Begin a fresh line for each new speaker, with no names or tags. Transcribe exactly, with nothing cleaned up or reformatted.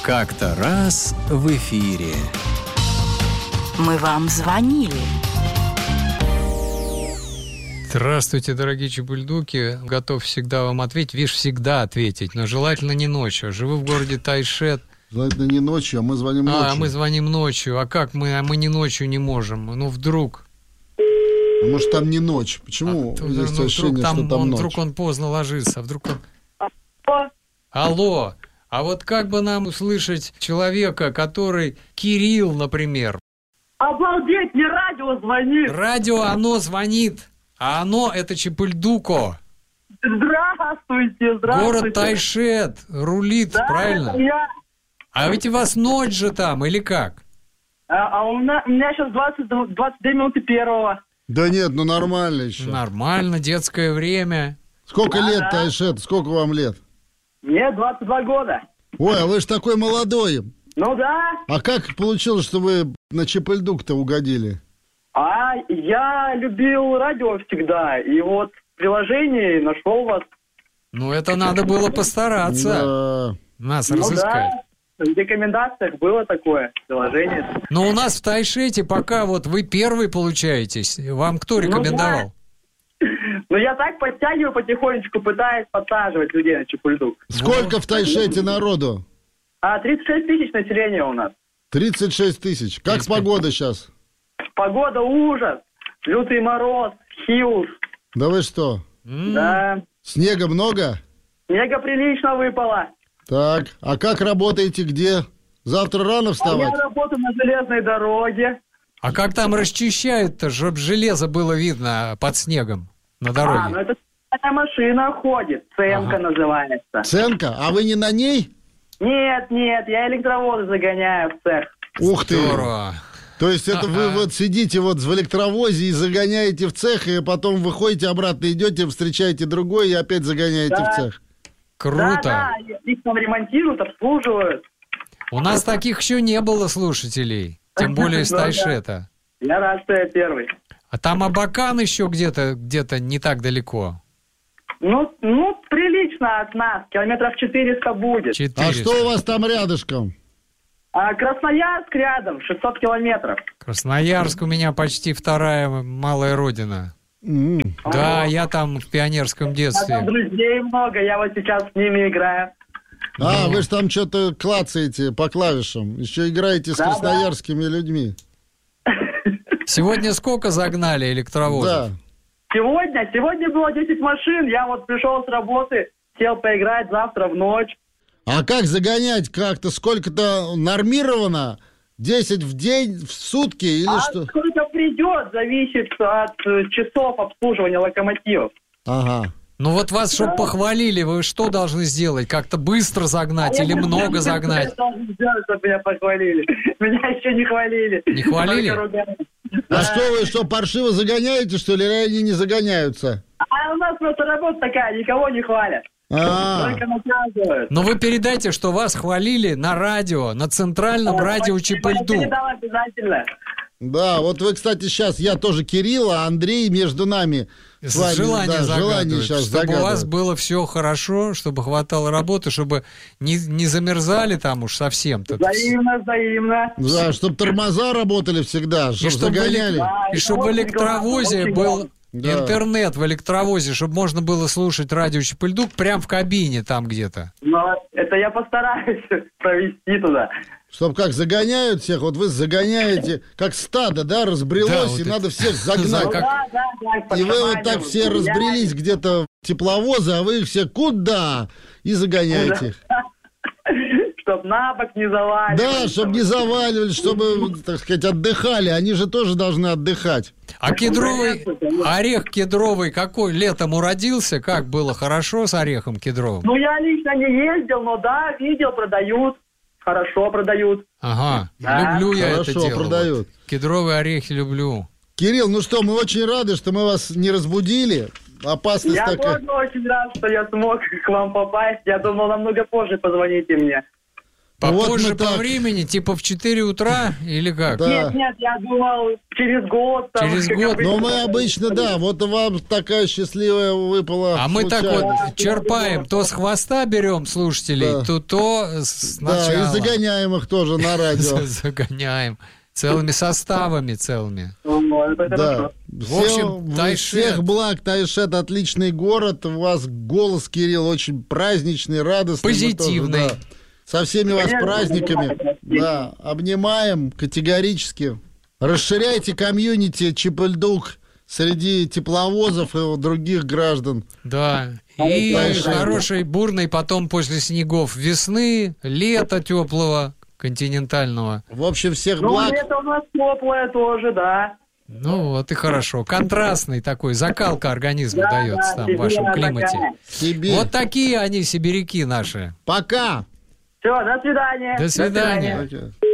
Как-то раз в эфире.
Мы вам звонили.
Здравствуйте, дорогие чебульдуки. Готов всегда вам ответить. Видишь, всегда ответить, но желательно не ночью. Живу в городе Тайшет.
Желательно не ночью, а мы звоним ночью.
А, мы звоним ночью. А как мы? А мы не ночью не можем. Ну, вдруг.
А может, там не ночь? Почему?
А,
Есть
ну,
ощущение,
вдруг там,
что там
он,
ночь.
вдруг он поздно ложится. Вдруг он...
Алло.
Алло. А вот как бы нам услышать человека, который Кирилл, например?
Обалдеть, не радио звонит.
Радио, оно звонит. А оно — это Чепульдуко.
Здравствуйте, здравствуйте.
Город Тайшет рулит,
Да,
правильно?
это я.
А ведь у вас ночь же там, или как?
А, а у, меня, у меня сейчас двадцать, двадцать две минуты первого.
Да нет, ну нормально еще.
Нормально, детское время.
Сколько
Да,
лет,
да.
Тайшет? Сколько вам лет?
Мне двадцать два года.
Ой, а вы же такой молодой.
Ну да.
А как получилось, что вы на Чепульдук-то угодили?
А я любил радио всегда. И вот в приложении нашел вас.
Ну, это надо было постараться,
Да.
нас
Ну
разыскать.
да. В рекомендациях было такое приложение.
Но у нас в Тайшете пока вот вы первый получаетесь. Вам кто рекомендовал?
Ну я так подтягиваю потихонечку, пытаюсь подсаживать людей на Чепульдук.
Сколько в Тайшете народу?
А тридцать шесть тысяч населения у нас.
тридцать шесть тысяч. Как
тридцать.
погода сейчас?
Погода ужас. Лютый мороз, хиус.
Да вы что?
М,
Да.
Снега много?
Снега прилично выпало.
Так, а как работаете, где? Завтра рано
А
вставать?
я работаю на железной дороге.
А как там расчищают-то, чтобы железо было видно под снегом на
А, ну
дороге?
это такая машина ходит. Ценка
Ага.
называется.
Ценка? А вы не на ней?
Нет, нет, я электровозы загоняю в цех.
Ух ты!
Здорово.
То есть это вы
Ага.
вот сидите вот в электровозе и загоняете в цех, и потом выходите обратно, идете, встречаете другой и опять загоняете
Да.
в цех.
Круто.
Да, да, их там ремонтируют, обслуживают.
У нас таких еще не было слушателей, тем более из
Ну да.
Тайшета.
Я рад, что я первый.
А там Абакан еще где-то, где-то не так далеко.
Ну, ну, прилично от нас. Километров четыреста будет.
А
четыреста.
что у вас там рядышком?
А Красноярск рядом, шестьсот километров.
Красноярск у меня почти вторая малая родина.
М.
Да, я там в пионерском
А там
детстве.
друзей много, я вот сейчас с ними играю.
А, вы же там что-то клацаете по клавишам. Еще играете с
Да,
красноярскими людьми.
Сегодня сколько загнали электровозов?
Да.
Сегодня, сегодня было десять машин, я вот пришел с работы, сел поиграть завтра в ночь.
А как загонять как-то? Сколько-то нормировано? десять в день, в сутки или
а
что?
сколько придет, зависит от э, часов обслуживания локомотивов.
Ага.
Ну вот вас, чтобы
Да.
похвалили, вы что должны сделать? Как-то быстро загнать
А
или
я не
много
знаю,
загнать?
что я должен сделать, чтобы меня похвалили. Меня еще не хвалили.
Не хвалили?
Только ругали.
А
Да.
что вы, что, паршиво загоняете, что ли, или они не загоняются?
А у нас просто работа такая, никого не хвалят.
А,
Только наказывают.
Но вы передайте, что вас хвалили на радио, на центральном радио
Спасибо, я
Чепульдук.
передал обязательно.
да, вот вы, кстати, сейчас, я тоже Кирилл, а Андрей между нами. с вами,
Желание
да, желание
загадывает,
сейчас
чтобы у вас
загадывает.
было все хорошо, чтобы хватало работы, чтобы не, не замерзали там уж совсем-то.
Взаимно, взаимно.
Да, чтобы тормоза работали всегда, чтобы
чтобы
загоняли.
Да,
И
это
чтобы в
очень
электровозе
главное, очень
был
главное.
Да.
интернет в электровозе, чтобы можно было слушать радио Чепульдук прямо в кабине там где-то.
Но это я постараюсь провести туда.
Чтоб как загоняют всех, вот вы загоняете, как стадо, да, разбрелось,
Да, вот
и
это.
надо всех загнать.
Как-
Да, да, да,
И вы вот так
подшаманиваю.
все разбрелись где-то в тепловозы, а вы их все куда? И загоняете их.
Чтоб на бок не заваливали.
Да, чтобы не заваливали, чтобы, так сказать, отдыхали. Они же тоже должны отдыхать.
А кедровый,
конечно, конечно.
орех кедровый какой летом уродился? Как было хорошо с орехом кедровым?
Ну, я лично не ездил, но да, видел, продают. Хорошо продают.
Ага,
Да.
люблю я
Хорошо,
это дело.
продают.
Вот. Кедровые орехи люблю.
Кирилл, ну что, мы очень рады, что мы вас не разбудили. Опасность
Я
такая.
тоже очень рад, что я смог к вам попасть. Я думал, намного позже позвоните мне.
Попозже
вот
по
так.
времени, типа в четыре утра или как?
Да.
Нет, нет, я думал, через год. Там,
Через
как
год?
обычно.
Но мы обычно, да, вот вам такая счастливая выпала
А мы так
случайность.
вот черпаем, то с хвоста берем слушателей,
Да.
то, то с
Да,
начала.
и загоняем их тоже на радио.
Загоняем. Целыми составами целыми.
Ну, это
Да.
хорошо.
В общем,
Всем-
Тайшет.
Всех благ, Тайшет отличный город. У вас голос, Кирилл, очень праздничный, радостный. Мы
Позитивный.
тоже, да. Со всеми вас
Конечно,
праздниками.
понимаю.
Да, обнимаем категорически. Расширяйте комьюнити Чебульдук среди тепловозов и других граждан.
Да. И
Тайшет.
хорошей, бурной потом после снегов весны, лета теплого, континентального.
В общем, всех
Ну,
благ.
лето у нас теплое тоже, да.
Ну вот и хорошо. Контрастный такой, закалка организма
Да,
дается
да,
там в вашем
сибиряка
климате.
такая.
Тебе.
Вот такие они, сибиряки наши.
Пока.
Все, до свидания.
До свидания.
Окей.